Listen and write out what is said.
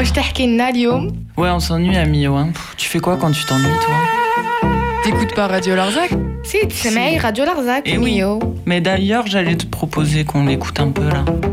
واش تحكي لنا اليوم؟ Ouais, on s'ennuie à Millau. Hein. Tu fais quoi quand tu t'ennuies, toi? T'écoutes pas Radio Larzac? Si, تسمعي راديو لارزاك Eh oui. ميو. Mais d'ailleurs, j'allais te proposer qu'on l'écoute un peu là.